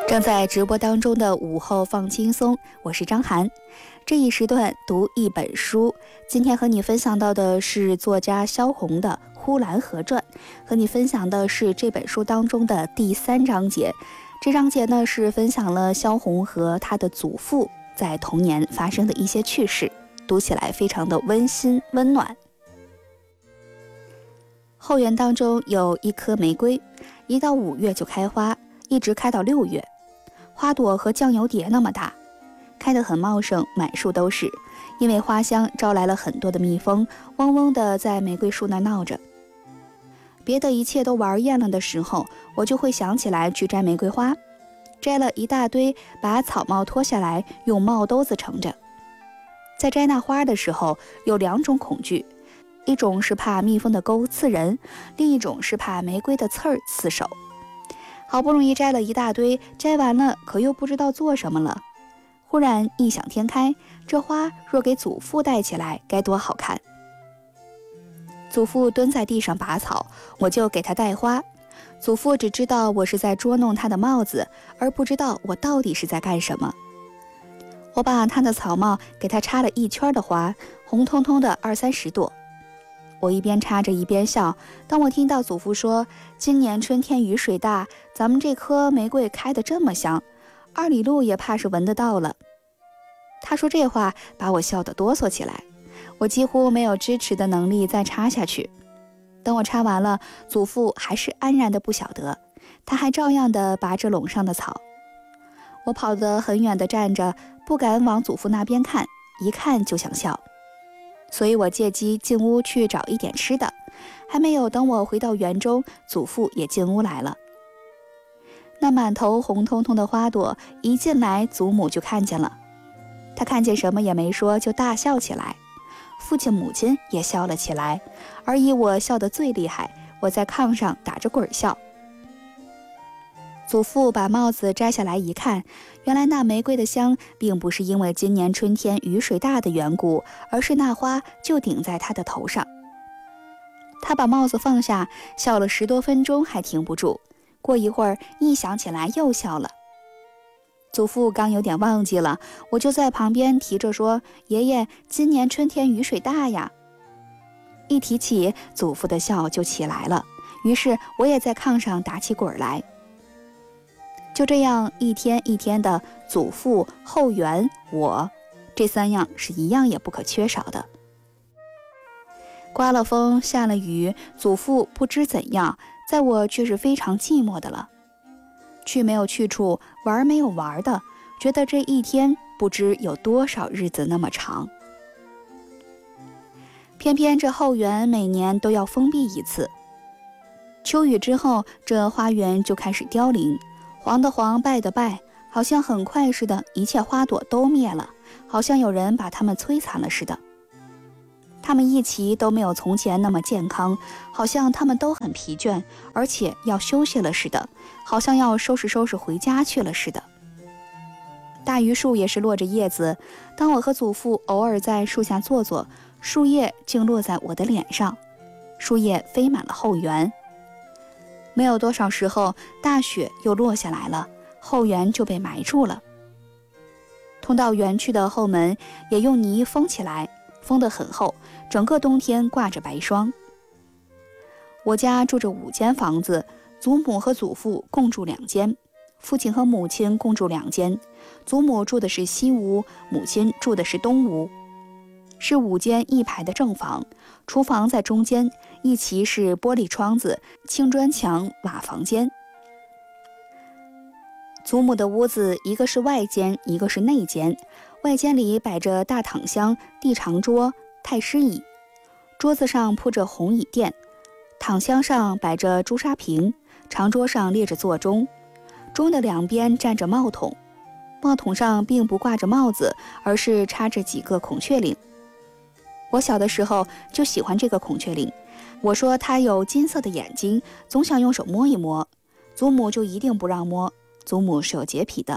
正在直播当中的午后放轻松，我是张涵。这一时段读一本书，今天和你分享到的是作家萧红的《呼兰河传》，和你分享的是这本书当中的第3章节。这章节呢是分享了萧红和她的祖父在童年发生的一些趣事，读起来非常的温馨温暖。后园当中有一棵玫瑰，一到5月就开花，一直开到6月，花朵和酱油碟那么大，开得很茂盛，满树都是。因为花香招来了很多的蜜蜂，嗡嗡地在玫瑰树那闹着。别的一切都玩厌了的时候，我就会想起来去摘玫瑰花，摘了一大堆，把草帽脱下来，用帽兜子盛着。在摘那花的时候，有2种恐惧，一种是怕蜜蜂的钩刺人，另一种是怕玫瑰的刺儿刺手。好不容易摘了一大堆，摘完了可又不知道做什么了。忽然异想天开，这花若给祖父戴起来该多好看。祖父蹲在地上拔草，我就给他戴花。祖父只知道我是在捉弄他的帽子，而不知道我到底是在干什么。我把他的草帽给他插了一圈的花，红彤彤的20-30朵。我一边插着一边笑，当我听到祖父说，今年春天雨水大，咱们这棵玫瑰开得这么香，2里路也怕是闻得到了。他说这话把我笑得哆嗦起来，我几乎没有支持的能力再插下去。等我插完了，祖父还是安然的不晓得，他还照样的拔着垄上的草。我跑得很远的站着，不敢往祖父那边看，一看就想笑。所以我借机进屋去找一点吃的，还没有等我回到园中，祖父也进屋来了。那满头红彤彤的花朵一进来，祖母就看见了，他看见什么也没说，就大笑起来。父亲母亲也笑了起来，而以我笑得最厉害，我在炕上打着滚笑。祖父把帽子摘下来一看，原来那玫瑰的香并不是因为今年春天雨水大的缘故，而是那花就顶在他的头上。他把帽子放下，笑了10多分钟还停不住，过一会儿一想起来又笑了。祖父刚有点忘记了，我就在旁边提着说，爷爷，今年春天雨水大呀。一提起，祖父的笑就起来了，于是我也在炕上打起滚来。就这样一天一天的，祖父、后园、我，这3样是一样也不可缺少的。刮了风，下了雨，祖父不知怎样，在我却是非常寂寞的了。去没有去处，玩没有玩的，觉得这一天不知有多少日子那么长。偏偏这后园每年都要封闭一次，秋雨之后，这花园就开始凋零。黄的黄，败的败，好像很快似的，一切花朵都灭了，好像有人把它们摧残了似的。它们一齐都没有从前那么健康，好像它们都很疲倦，而且要休息了似的，好像要收拾收拾回家去了似的。大榆树也是落着叶子，当我和祖父偶尔在树下坐坐，树叶竟落在我的脸上，树叶飞满了后园。没有多少时候，大雪又落下来了，后园就被埋住了。通到园区的后门也用泥封起来，封得很厚，整个冬天挂着白霜。我家住着5间房子，祖母和祖父共住2间，父亲和母亲共住2间，祖母住的是西屋，母亲住的是东屋，是5间一排的正房，厨房在中间，一齐是玻璃窗子，青砖墙，瓦房间。祖母的屋子，一个是外间，一个是内间。外间里摆着大躺箱、地长桌、太师椅，桌子上铺着红椅垫，躺箱上摆着朱砂瓶，长桌上列着座钟，钟的2边站着帽筒，帽筒上并不挂着帽子，而是插着几个孔雀翎。我小的时候就喜欢这个孔雀翎，我说它有金色的眼睛，总想用手摸一摸，祖母就一定不让摸，祖母是有洁癖的。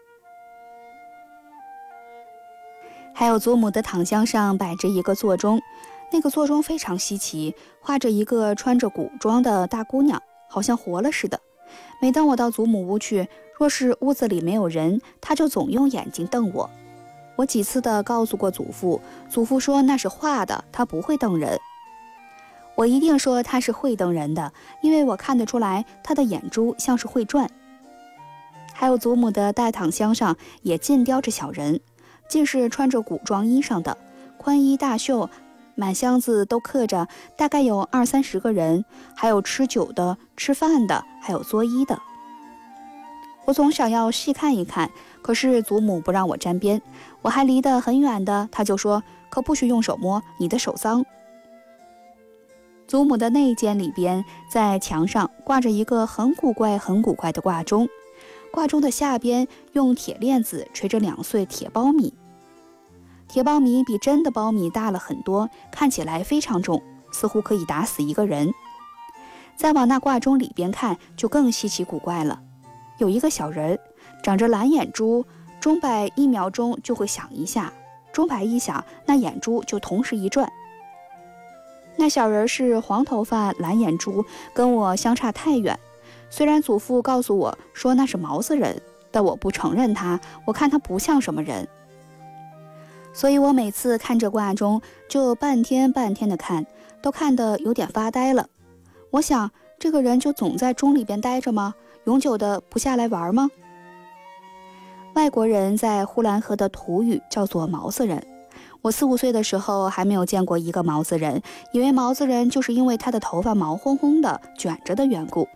还有祖母的躺箱上摆着一个座钟，那个座钟非常稀奇，画着一个穿着古装的大姑娘，好像活了似的， 每当我到祖母屋去，若是屋子里没有人，他就总用眼睛瞪我。我几次的告诉过祖父，祖父说那是画的，他不会瞪人。我一定说他是会瞪人的，因为我看得出来他的眼珠像是会转。还有祖母的大躺箱上也尽雕着小人，尽是穿着古装衣裳的，宽衣大袖，满箱子都刻着，大概有20-30个人，还有吃酒的、吃饭的，还有作揖的。我总想要细看一看，可是祖母不让我沾边，我还离得很远的，她就说可不许用手摸，你的手脏。祖母的内间里边，在墙上挂着一个很古怪的挂钟，挂钟的下边用铁链子垂着2穗铁苞米，铁苞米比真的苞米大了很多，看起来非常重，似乎可以打死一个人。再往那挂钟里边看，就更稀奇古怪了，有一个小人，长着蓝眼珠，钟摆1秒钟就会响一下，钟摆一响，那眼珠就同时一转。那小人是黄头发蓝眼珠，跟我相差太远。虽然祖父告诉我说那是毛子人，但我不承认他，我看他不像什么人。所以我每次看这挂钟就半天的看，都看得有点发呆了。我想这个人就总在钟里边待着吗？永久的不下来玩吗？外国人在呼兰河的土语叫做毛子人。我4-5岁的时候还没有见过一个毛子人，以为毛子人就是因为他的头发毛烘烘的卷着的缘故。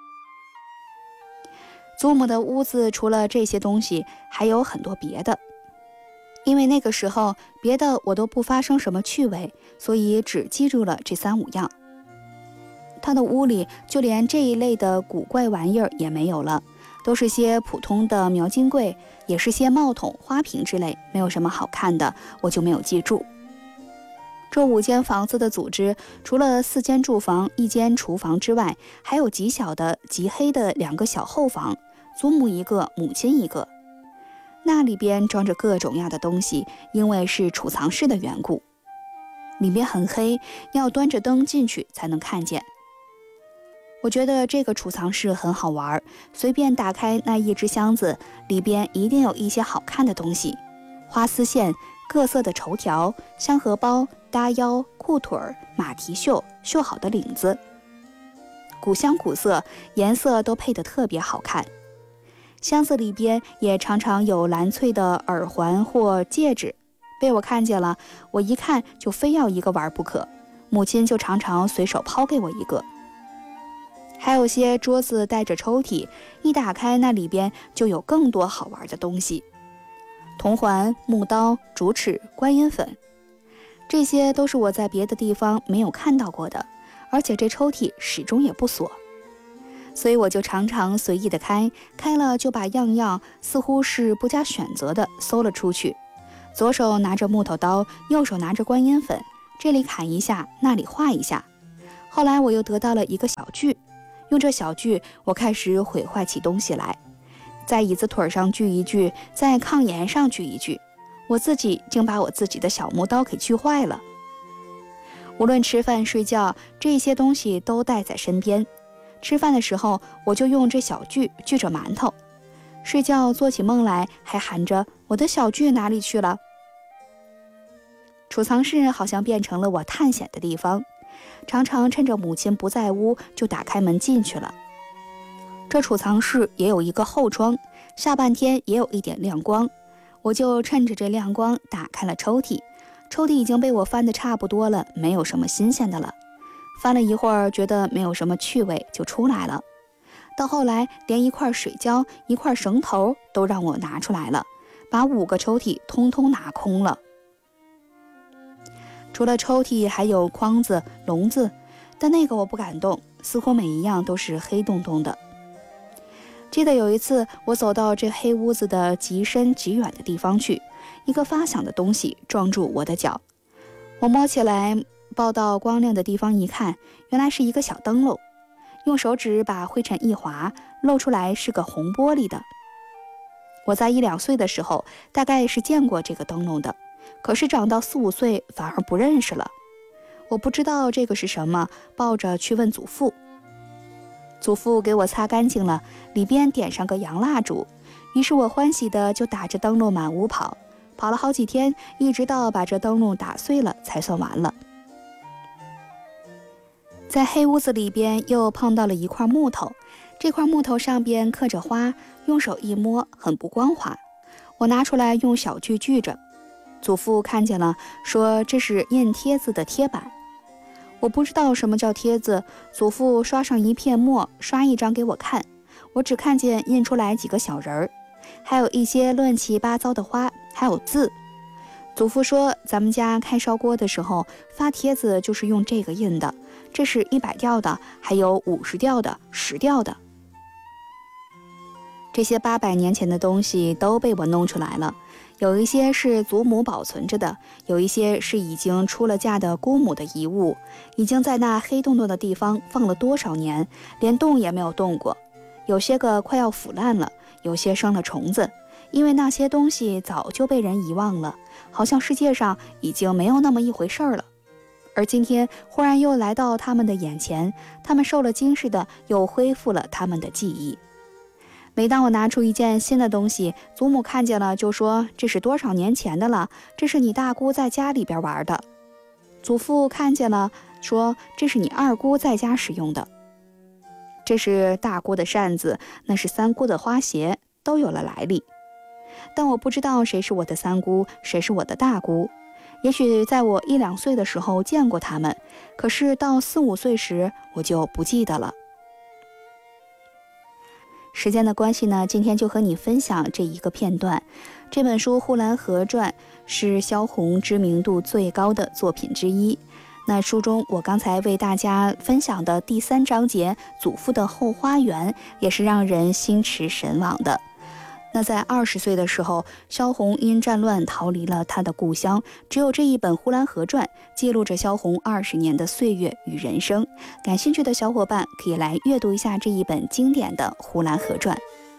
祖母的屋子除了这些东西还有很多别的，因为那个时候别的我都不发生什么趣味，所以只记住了这3-5样。他的屋里就连这一类的古怪玩意儿也没有了，都是些普通的描金柜，也是些帽筒、花瓶之类，没有什么好看的，我就没有记住。这5间房子的组织，除了4间住房、1间厨房之外，还有极小的、极黑的2个小后房，祖母一个，母亲一个。那里边装着各种样的东西，因为是储藏室的缘故，里面很黑，要端着灯进去才能看见。我觉得这个储藏室很好玩，随便打开那一只箱子，里边一定有一些好看的东西，花丝线、各色的绸条、香荷包、搭腰、裤腿、马蹄袖、绣好的领子，古香古色，颜色都配得特别好看。箱子里边也常常有蓝翠的耳环或戒指，被我看见了，我一看就非要一个玩不可，母亲就常常随手抛给我一个。还有些桌子带着抽屉，一打开那里边就有更多好玩的东西，铜环、木刀、竹尺、观音粉，这些都是我在别的地方没有看到过的，而且这抽屉始终也不锁，所以我就常常随意的开了就把样样似乎是不加选择的搜了出去，左手拿着木头刀，右手拿着观音粉，这里砍一下，那里画一下。后来我又得到了一个小锯，用这小锯我开始毁坏起东西来，在椅子腿上锯一锯，在炕沿上锯一锯，我自己竟把我自己的小木刀给锯坏了。无论吃饭睡觉，这些东西都带在身边。吃饭的时候我就用这小锯锯着馒头，睡觉做起梦来还喊着我的小锯哪里去了。储藏室好像变成了我探险的地方，常常趁着母亲不在屋就打开门进去了。这储藏室也有一个后窗，下半天也有一点亮光，我就趁着这亮光打开了抽屉，抽屉已经被我翻得差不多了，没有什么新鲜的了。翻了一会儿觉得没有什么趣味就出来了，到后来连一块水胶、一块绳头都让我拿出来了，把5个抽屉通通拿空了。除了抽屉还有筐子、笼子，但那个我不敢动，似乎每一样都是黑洞洞的。记得有一次我走到这黑屋子的极深极远的地方去，一个发响的东西撞住我的脚，我摸起来抱到光亮的地方一看，原来是一个小灯笼，用手指把灰尘一划，露出来是个红玻璃的。我在1-2岁的时候大概是见过这个灯笼的，可是长到4-5岁反而不认识了。我不知道这个是什么，抱着去问祖父。 祖父给我擦干净了，里边点上个洋蜡烛，于是我欢喜的就打着灯笼满屋跑，跑了好几天，一直到把这灯笼打碎了才算完了。在黑屋子里边又碰到了一块木头，这块木头上边刻着花，用手一摸很不光滑，我拿出来用小锯锯着，祖父看见了，说这是印贴字的贴板。我不知道什么叫贴字，祖父刷上一片墨，刷一张给我看，我只看见印出来几个小人儿，还有一些乱七八糟的花，还有字。祖父说咱们家开烧锅的时候发帖子就是用这个印的，这是100吊的，还有50吊的、10吊的。这些800年前的东西都被我弄出来了，有一些是祖母保存着的，有一些是已经出了嫁的姑母的遗物，已经在那黑洞洞的地方放了多少年，连动也没有动过，有些个快要腐烂了，有些生了虫子，因为那些东西早就被人遗忘了，好像世界上已经没有那么一回事了。而今天忽然又来到他们的眼前，他们受了惊似的又恢复了他们的记忆。每当我拿出一件新的东西，祖母看见了就说这是多少年前的了，这是你大姑在家里边玩的。祖父看见了说这是你二姑在家使用的。这是大姑的扇子，那是三姑的花鞋，都有了来历。但我不知道谁是我的三姑，谁是我的大姑。也许在我1、2岁的时候见过他们，可是到4、5岁时我就不记得了。时间的关系呢，今天就和你分享这一个片段。这本书《呼兰河传》是萧红知名度最高的作品之一。那书中我刚才为大家分享的第3章节祖父的后花园也是让人心驰神往的。那在20岁的时候，萧红因战乱逃离了她的故乡，只有这一本《呼兰河传》记录着萧红20年的岁月与人生。感兴趣的小伙伴可以来阅读一下这一本经典的《呼兰河传》。